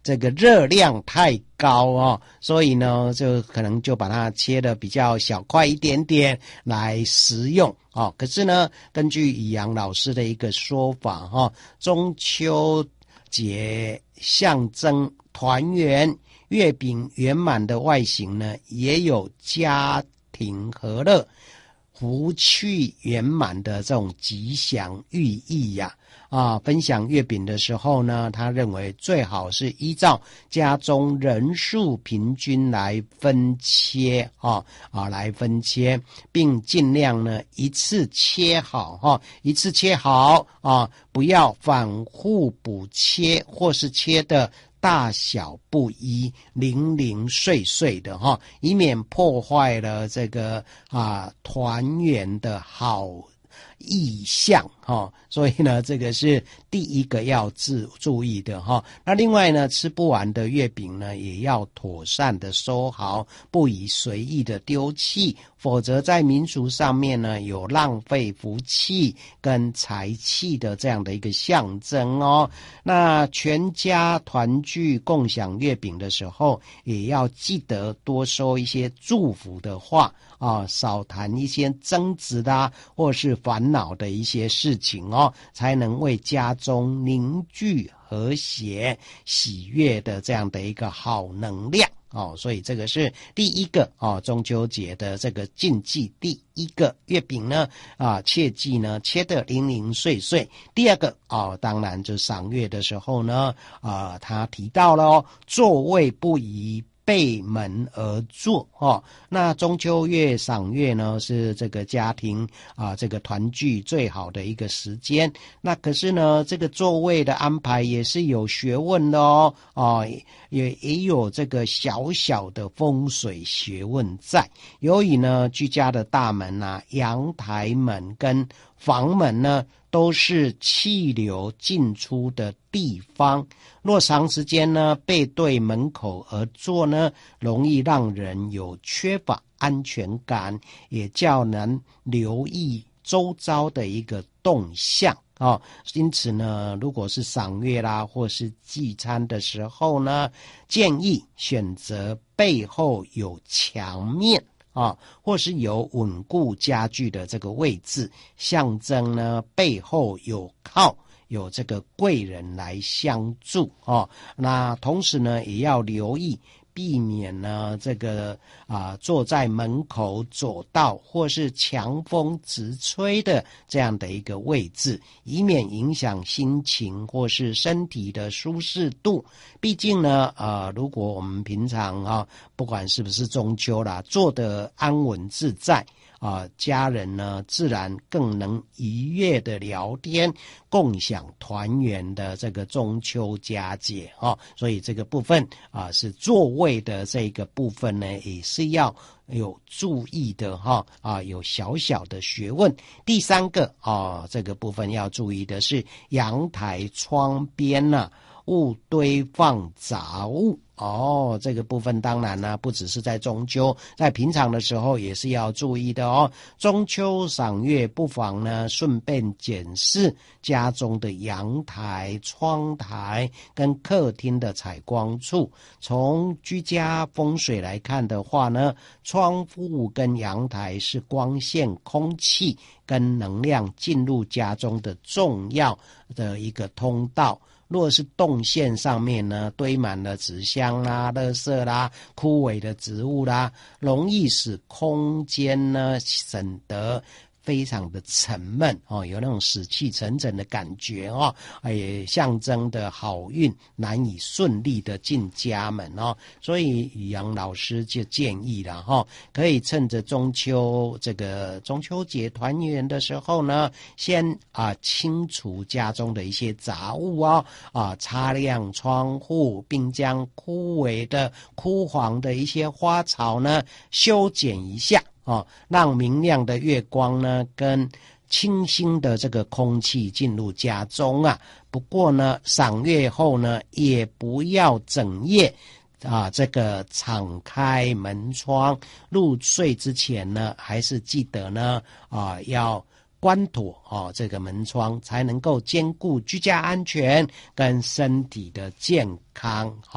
这个热量太高哦，所以呢就可能就把它切得比较小块一点点来食用哦。可是呢，根据以阳老师的一个说法哈，中秋节象征团圆，月饼圆满的外形呢，也有家庭和乐、福气圆满的这种吉祥寓意呀。分享月饼的时候呢，他认为最好是依照家中人数平均来分切来分切，并尽量呢一次切好不要反复补切，或是切的大小不一、零零碎碎的以免破坏了这个团圆的好意象所以呢这个是第一个要注意的那另外呢，吃不完的月饼呢也要妥善的收好，不宜随意的丢弃，否则在民俗上面呢有浪费福气跟财气的这样的一个象征那全家团聚共享月饼的时候，也要记得多说一些祝福的话少谈一些争执或是烦恼的一些事情才能为家中凝聚和谐喜悦的这样的一个好能量所以这个是第一个中秋节的这个禁忌。第一个月饼呢切记呢切得零零碎碎。第二个当然就赏月的时候呢他提到了座位不宜背门而坐那中秋月赏月呢是这个家庭这个团聚最好的一个时间。那可是呢这个座位的安排也是有学问的也有这个小小的风水学问在。由于呢居家的大门阳台门跟房门呢都是气流进出的地方，若长时间呢背对门口而坐呢，容易让人有缺乏安全感，也较难留意周遭的一个动向因此呢，如果是赏月啦或是聚餐的时候呢，建议选择背后有墙面或是有稳固家具的这个位置，象征呢背后有这个贵人来相助那同时呢也要留意避免呢这个坐在门口走道或是强风直吹的这样的一个位置，以免影响心情或是身体的舒适度。毕竟呢如果我们平常不管是不是中秋啦，坐得安稳自在家人呢自然更能愉悦的聊天，共享团圆的这个中秋佳节所以这个部分是座位的这个部分呢也是要有注意的有小小的学问。第三个这个部分要注意的是阳台窗边勿堆放杂物这个部分当然呢不只是在中秋，在平常的时候也是要注意的中秋赏月不妨呢顺便检视家中的阳台、窗台跟客厅的采光处。从居家风水来看的话呢，窗户跟阳台是光线、空气跟能量进入家中的重要的一个通道。若是动线上面呢堆满了纸箱啦、垃圾啦、枯萎的植物啦，容易使空间呢显得非常的沉闷有那种死气沉沉的感觉也象征的好运难以顺利的进家门所以宇阳老师就建议了可以趁着中秋这个中秋节团圆的时候呢，先清除家中的一些杂物擦亮窗户，并将枯萎的枯黄的一些花草呢修剪一下让明亮的月光呢跟清新的这个空气进入家中不过呢赏月后呢也不要整夜这个敞开门窗，入睡之前呢还是记得呢要关妥这个门窗，才能够兼顾居家安全跟身体的健康